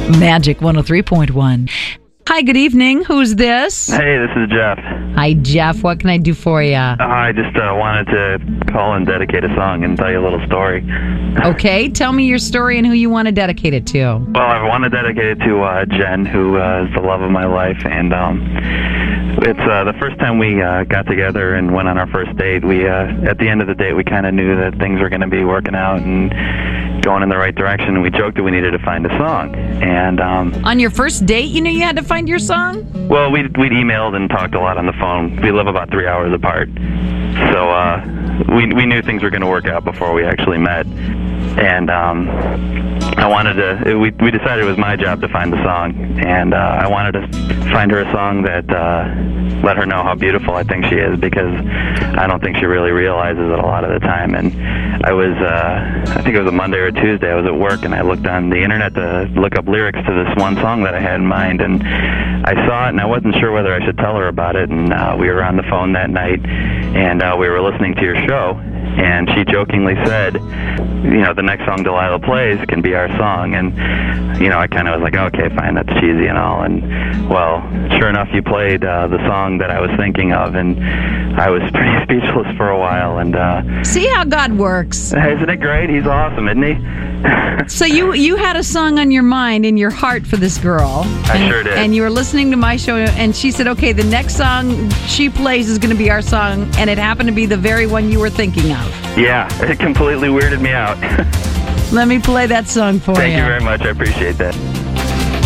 Magic 103.1. Hi, good evening. Who's this? Hey, this is Jeff. Hi, Jeff. What can I do for you? I just wanted to call and dedicate a song and tell you a little story. Okay, tell me your story and who you want to dedicate it to. Well, I want to dedicate it to Jen, who is the love of my life, and it's the first time we got together and went on our first date. We at the end of the date, we kind of knew that things were going to be working out and going in the right direction, and we joked that we needed to find a song. And on your first date, you knew you had to find your song? Well, we'd emailed and talked a lot on the phone. We live about 3 hours apart, so we knew things were going to work out before we actually met. And I wanted to. We decided it was my job to find the song, and I wanted to find her a song that let her know how beautiful I think she is, because I don't think she really realizes it a lot of the time. And I think it was a Monday or Tuesday, I was at work and I looked on the internet to look up lyrics to this one song that I had in mind, and I saw it and I wasn't sure whether I should tell her about it. And we were on the phone that night, and we were listening to your show, and she jokingly said, the next song Delilah plays can be our song. And I kind of was like, okay, fine, that's cheesy and all. And well, sure enough, you played the song that I was thinking of, and I was pretty speechless for a while. And see how God works. Isn't it great? He's awesome, isn't he? So you had a song on your mind, in your heart, for this girl. I sure did. And you were listening to my show, and she said, okay, the next song she plays is going to be our song, and it happened to be the very one you were thinking of. Yeah, it completely weirded me out. Let me play that song for you. Thank you very much. I appreciate that.